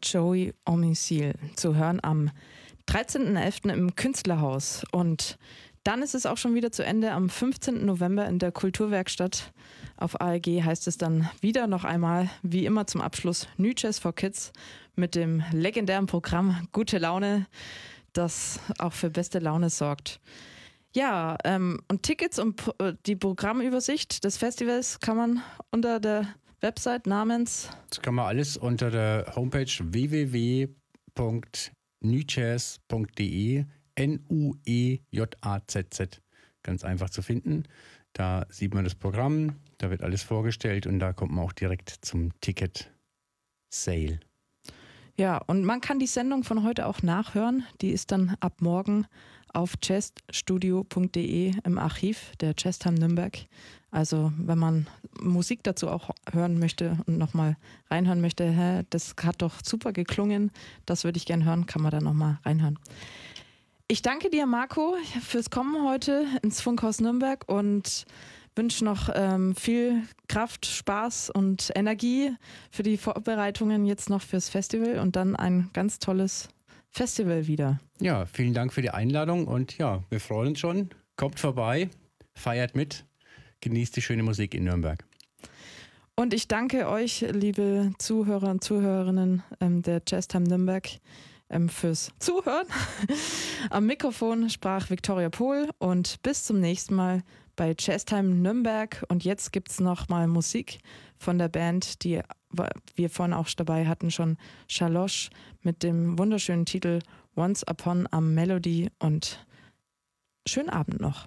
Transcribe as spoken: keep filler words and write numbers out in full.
Joey Omisil zu hören am dreizehnten elften im Künstlerhaus. Und dann ist es auch schon wieder zu Ende. Am fünfzehnten November in der Kulturwerkstatt auf A E G heißt es dann wieder noch einmal, wie immer zum Abschluss, New Jazz for Kids mit dem legendären Programm Gute Laune, das auch für beste Laune sorgt. Ja, ähm, und Tickets und äh, die Programmübersicht des Festivals kann man unter der Website namens... Das kann man alles unter der Homepage w w w punkt nuejazz punkt d e, N U E J A Z Z, ganz einfach zu finden. Da sieht man das Programm, da wird alles vorgestellt und da kommt man auch direkt zum Ticket-Sale. Ja, und man kann die Sendung von heute auch nachhören. Die ist dann ab morgen auf jazzstudio punkt d e im Archiv der Jazztime Nürnberg. Also wenn man Musik dazu auch hören möchte und nochmal reinhören möchte, hä, das hat doch super geklungen, das würde ich gerne hören, kann man da nochmal reinhören. Ich danke dir, Marco, fürs Kommen heute ins Funkhaus Nürnberg und wünsche noch ähm, viel Kraft, Spaß und Energie für die Vorbereitungen jetzt noch fürs Festival und dann ein ganz tolles Festival wieder. Ja, vielen Dank für die Einladung und ja, wir freuen uns schon. Kommt vorbei, feiert mit, genießt die schöne Musik in Nürnberg. Und ich danke euch, liebe Zuhörer und Zuhörerinnen ähm, der Jazztime Nürnberg, ähm, fürs Zuhören. Am Mikrofon sprach Viktoria Pohl und bis zum nächsten Mal bei Jazztime Nürnberg. Und jetzt gibt es noch mal Musik von der Band, die wir vorhin auch dabei hatten, schon Shalosh mit dem wunderschönen Titel Once Upon a Melody. Und schönen Abend noch.